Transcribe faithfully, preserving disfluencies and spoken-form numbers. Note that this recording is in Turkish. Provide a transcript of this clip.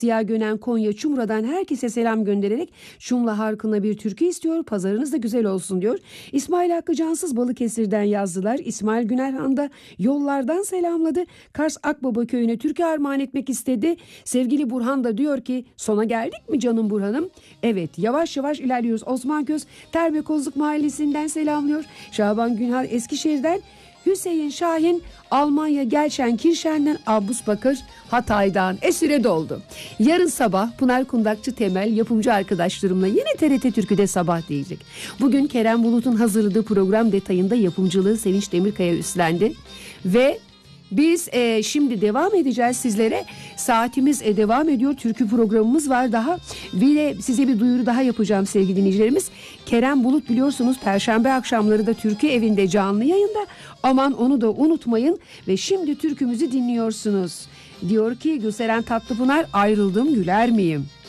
Ziya Gönen Konya Çumra'dan herkese selam göndererek Çumla halkına bir türkü istiyor. Pazarınız da güzel olsun diyor. İsmail Hakkı Cansız Balıkesir'den yazdılar. İsmail Günerhan da yollardan selamladı. Kars Akbaba köyüne türkü armağan etmek istedi. Sevgili Burhan da diyor ki sona geldik mi canım Burhan'ım? Evet, yavaş yavaş ilerliyoruz. Osman Göz Terbekozluk Mahallesi'nden selamlıyor. Şaban Günhal Eskişehir'den, Hüseyin Şahin Almanya Gelsenkirchen'den, Abbus Bakır Hatay'dan. E süre doldu. Yarın sabah Pınar Kundakçı Temel yapımcı arkadaşlarımla yine T R T Türkü'de sabah diyecek. Bugün Kerem Bulut'un hazırladığı program detayında yapımcılığı Sevinç Demirkaya üstlendi. Ve biz e, şimdi devam edeceğiz sizlere. Saatimiz e, devam ediyor. Türkü programımız var daha. Bir de size bir duyuru daha yapacağım sevgili dinleyicilerimiz. Kerem Bulut biliyorsunuz Perşembe akşamları da Türkü Evi'nde canlı yayında. Aman onu da unutmayın. Ve şimdi türkümüzü dinliyorsunuz. Diyor ki Gülseren Tatlıpınar, ayrıldım güler miyim?